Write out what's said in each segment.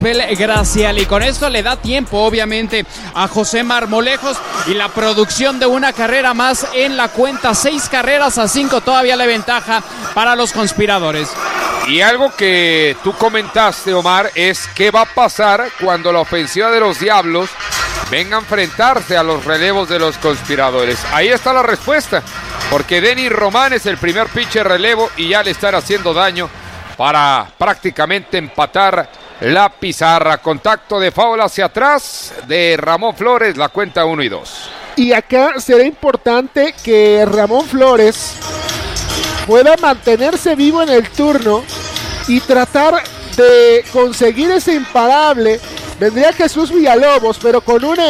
Gracial, y con esto le da tiempo obviamente a José Marmolejos y la producción de una carrera más en la cuenta. 6-5 todavía la ventaja para los conspiradores. Y algo que tú comentaste, Omar, es qué va a pasar cuando la ofensiva de los Diablos venga a enfrentarse a los relevos de los conspiradores. Ahí está la respuesta, porque Denis Román es el primer pitcher relevo y ya le están haciendo daño para prácticamente empatar la pizarra. Contacto de foul hacia atrás de Ramón Flores, la cuenta 1 y 2. Y acá será importante que Ramón Flores pueda mantenerse vivo en el turno y tratar de conseguir ese imparable. Vendría Jesús Villalobos, pero con un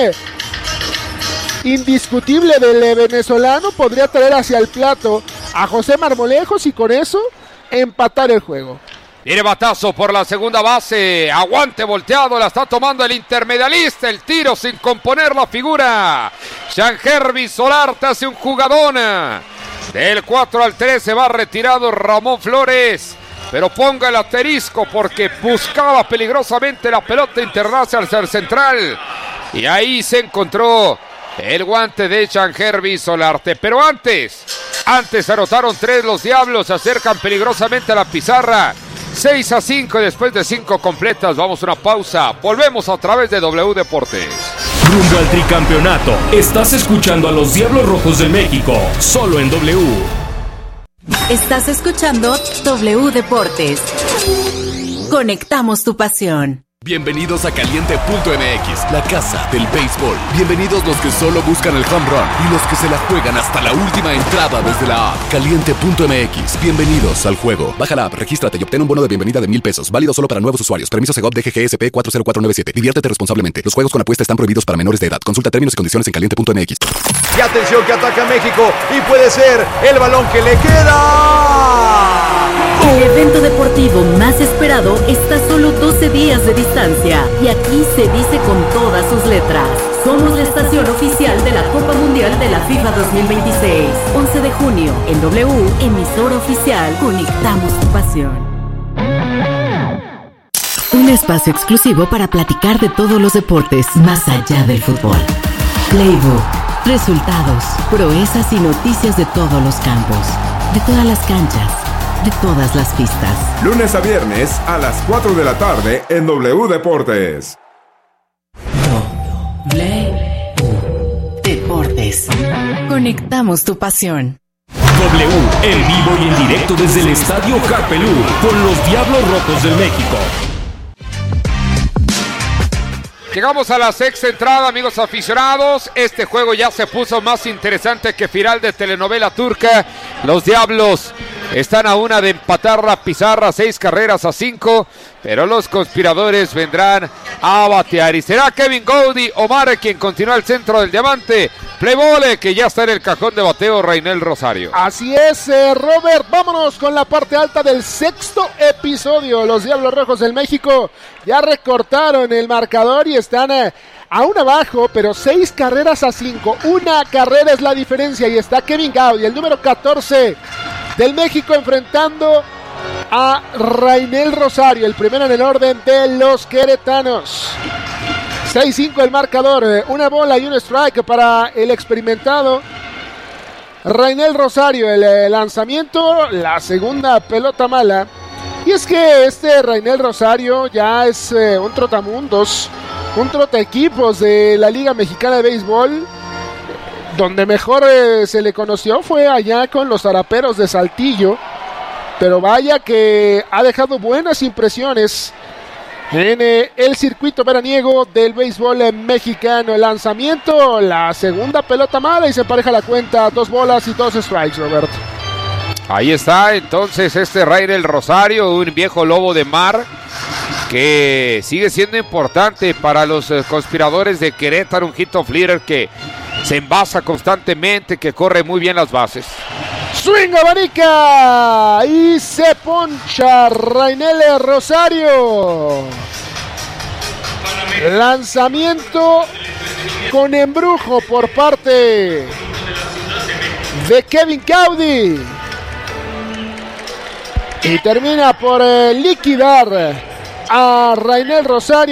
indiscutible del venezolano podría traer hacia el plato a José Marmolejos y con eso empatar el juego. Viene batazo por la segunda base, aguante volteado, la está tomando el intermedialista, el tiro sin componer la figura. Jean-Gervy Solarte hace un jugadón. Del 4 al 3 se va retirado Ramón Flores, pero ponga el asterisco porque buscaba peligrosamente la pelota internacional hacia el central. Y ahí se encontró el guante de Jean-Gervy Solarte. Pero antes anotaron 3 los Diablos, se acercan peligrosamente a la pizarra. 6-5 y después de 5 completas vamos a una pausa. Volvemos a través de W Deportes. Rumbo al tricampeonato. Estás escuchando a los Diablos Rojos de México, solo en W. Estás escuchando W Deportes. Conectamos tu pasión. Bienvenidos a Caliente.mx, la casa del béisbol. Bienvenidos los que solo buscan el home run y los que se la juegan hasta la última entrada desde la app. Caliente.mx, bienvenidos al juego. Baja la app, regístrate y obtén un bono de bienvenida de $1,000. Válido solo para nuevos usuarios. Permiso Segov DGGSP 40497. Diviértete responsablemente. Los juegos con apuesta están prohibidos para menores de edad. Consulta términos y condiciones en Caliente.mx. Y atención que ataca México y puede ser el balón que le queda. El evento deportivo más esperado está a solo 12 días de distancia y aquí se dice con todas sus letras. Somos la estación oficial de la Copa Mundial de la FIFA 2026. 11 de junio, en W, emisora oficial, conectamos tu pasión. Un espacio exclusivo para platicar de todos los deportes más allá del fútbol. Playbook, resultados, proezas y noticias de todos los campos, de todas las canchas, de todas las pistas. Lunes a viernes a las 4 de la tarde en W Deportes. W Deportes. Conectamos tu pasión. W, en vivo y en directo desde el Estadio Harpelú, con los Diablos Rojos del México. Llegamos a la sexta entrada, amigos aficionados. Este juego ya se puso más interesante que final de telenovela turca. Los Diablos están a una de empatar la pizarra, 6-5, pero los conspiradores vendrán a batear. Y será Kevin Gowdy, Omar, quien continúa al centro del diamante. Play que ya está en el cajón de bateo Rainel Rosario. Así es, Robert, vámonos con la parte alta del sexto episodio. Los Diablos Rojos del México ya recortaron el marcador y están aún abajo, pero 6-5. Una carrera es la diferencia y está Kevin Gowdy, el número 14 del México, enfrentando a Rainel Rosario, el primero en el orden de los queretanos. 6-5 el marcador, una bola y un strike para el experimentado Rainel Rosario. El lanzamiento, la segunda pelota mala. Y es que este Rainel Rosario ya es un trotamundos, un trotaequipos de la Liga Mexicana de Béisbol. Donde mejor se le conoció fue allá con los Zaraperos de Saltillo. Pero vaya que ha dejado buenas impresiones en el circuito veraniego del béisbol mexicano. El lanzamiento, la segunda pelota mala y se empareja la cuenta. 2 bolas y 2 strikes, Roberto. Ahí está entonces este Rainel Rosario, un viejo lobo de mar que sigue siendo importante para los conspiradores de Querétaro. Un hit of leader que se envasa constantemente, que corre muy bien las bases. Swing, abanica y se poncha Rainel Rosario. Lanzamiento con embrujo por parte de Kevin Gowdy y termina por liquidar a Rainel Rosario.